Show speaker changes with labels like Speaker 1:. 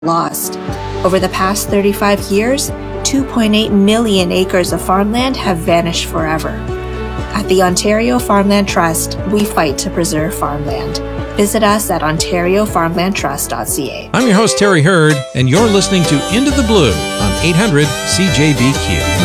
Speaker 1: lost. Over the past 35 years, 2.8 million acres of farmland have vanished forever. At the Ontario Farmland Trust, we fight to preserve farmland. Visit us at ontariofarmlandtrust.ca.
Speaker 2: I'm your host, Terry Hurd, and you're listening to Into the Blue on 800 CJBQ.